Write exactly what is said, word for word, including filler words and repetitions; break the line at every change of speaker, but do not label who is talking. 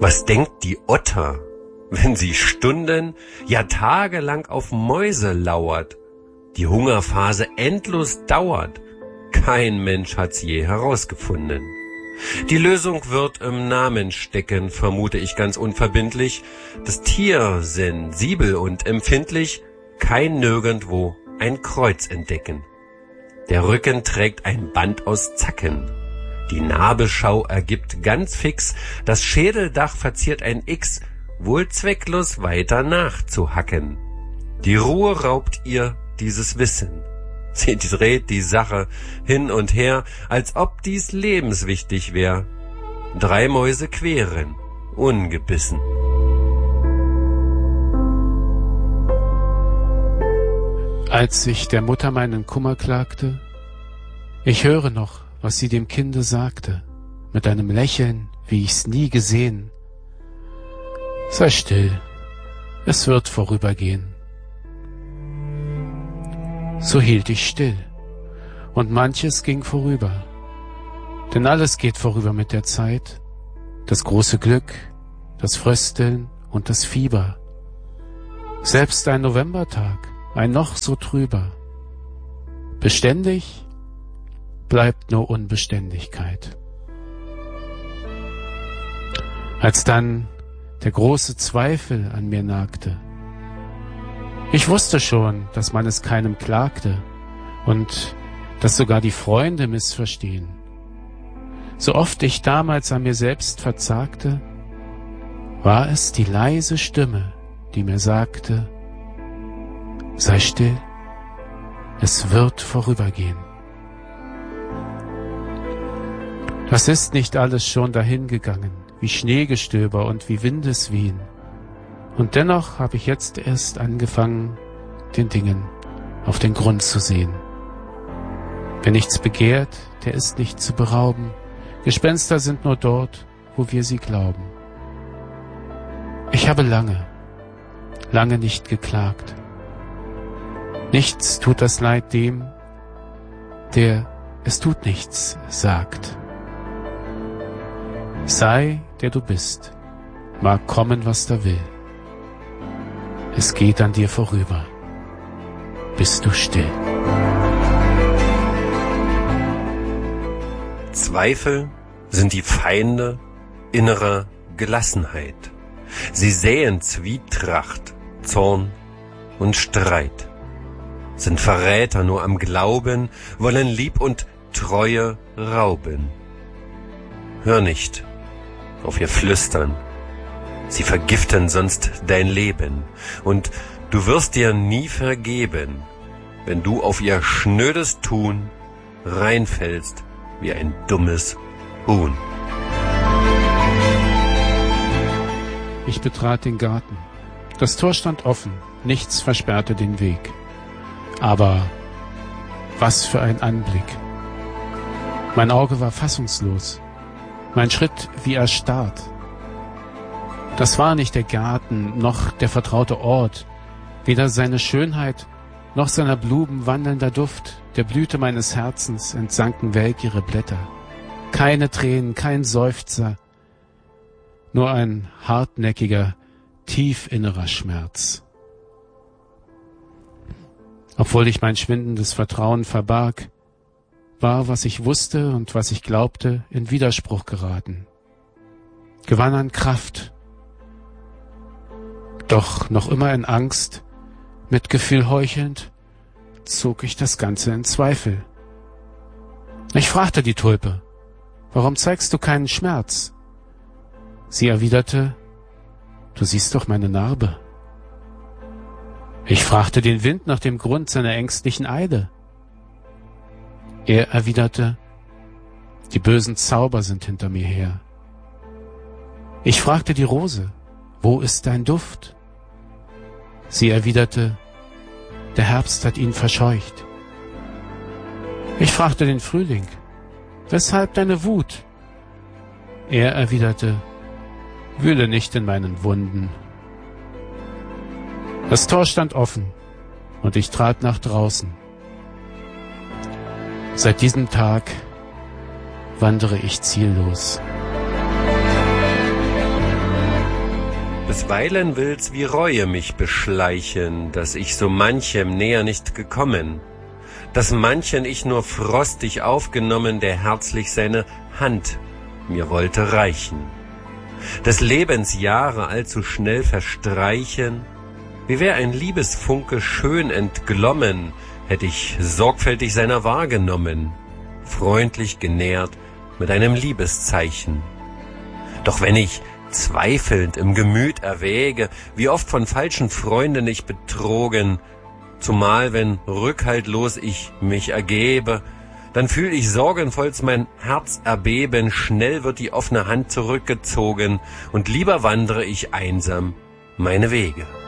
Was denkt die Otter, wenn sie Stunden, ja tagelang auf Mäuse lauert? Die Hungerphase endlos dauert. Kein Mensch hat's je herausgefunden. Die Lösung wird im Namen stecken, vermute ich ganz unverbindlich. Das Tier sensibel und empfindlich, kein nirgendwo ein Kreuz entdecken. Der Rücken trägt ein Band aus Zacken. Die Nabelschau ergibt ganz fix, das Schädeldach verziert ein X, wohl zwecklos weiter nachzuhacken. Die Ruhe raubt ihr dieses Wissen. Sie dreht die Sache hin und her, als ob dies lebenswichtig wär. Drei Mäuse queren, ungebissen.
Als ich der Mutter meinen Kummer klagte, ich höre noch, was sie dem Kinde sagte, mit einem Lächeln, wie ich's nie gesehen. Sei still, es wird vorübergehen. So hielt ich still, und manches ging vorüber. Denn alles geht vorüber mit der Zeit, das große Glück, das Frösteln und das Fieber. Selbst ein Novembertag, ein noch so trüber. Beständig bleibt nur Unbeständigkeit. Als dann der große Zweifel an mir nagte, ich wusste schon, dass man es keinem klagte und dass sogar die Freunde missverstehen. So oft ich damals an mir selbst verzagte, war es die leise Stimme, die mir sagte, sei still, es wird vorübergehen. Das ist nicht alles schon dahingegangen, wie Schneegestöber und wie Windeswehen. Und dennoch habe ich jetzt erst angefangen, den Dingen auf den Grund zu sehen. Wer nichts begehrt, der ist nicht zu berauben. Gespenster sind nur dort, wo wir sie glauben. Ich habe lange, lange nicht geklagt. Nichts tut das Leid dem, der es tut nichts sagt. Sei, der du bist, mag kommen, was da will. Es geht an dir vorüber. Bist du still?
Zweifel sind die Feinde innerer Gelassenheit. Sie säen Zwietracht, Zorn und Streit, sind Verräter nur am Glauben, wollen Lieb und Treue rauben. Hör nicht auf ihr Flüstern, sie vergiften sonst dein Leben, und du wirst dir nie vergeben, wenn du auf ihr schnödes Tun reinfällst wie ein dummes Huhn.
Ich betrat den Garten. Das Tor stand offen, nichts versperrte den Weg. Aber was für ein Anblick! Mein Auge war fassungslos, mein Schritt wie erstarrt. Das war nicht der Garten, noch der vertraute Ort, weder seine Schönheit, noch seiner Blumen wandelnder Duft, der Blüte meines Herzens entsanken welk ihre Blätter. Keine Tränen, kein Seufzer, nur ein hartnäckiger, tiefinnerer Schmerz. Obwohl ich mein schwindendes Vertrauen verbarg, war, was ich wusste und was ich glaubte, in Widerspruch geraten, gewann an Kraft, doch noch immer in Angst, Mitgefühl heuchelnd, zog ich das Ganze in Zweifel. Ich fragte die Tulpe, warum zeigst du keinen Schmerz? Sie erwiderte, du siehst doch meine Narbe. Ich fragte den Wind nach dem Grund seiner ängstlichen Eile. Er erwiderte, die bösen Zauber sind hinter mir her. Ich fragte die Rose, wo ist dein Duft? Sie erwiderte, der Herbst hat ihn verscheucht. Ich fragte den Frühling, weshalb deine Wut? Er erwiderte, wühle nicht in meinen Wunden. Das Tor stand offen und ich trat nach draußen. Seit diesem Tag wandere ich ziellos.
Bisweilen will's wie Reue mich beschleichen, dass ich so manchem näher nicht gekommen, dass manchen ich nur frostig aufgenommen, der herzlich seine Hand mir wollte reichen. Des Lebens Jahre allzu schnell verstreichen, wie wär ein Liebesfunke schön entglommen, hätt ich sorgfältig seiner wahrgenommen, freundlich genährt mit einem Liebeszeichen. Doch wenn ich zweifelnd im Gemüt erwäge, wie oft von falschen Freunden ich betrogen, zumal wenn rückhaltlos ich mich ergebe, dann fühl ich sorgenvolls mein Herz erbeben, schnell wird die offene Hand zurückgezogen, und lieber wandre ich einsam meine Wege.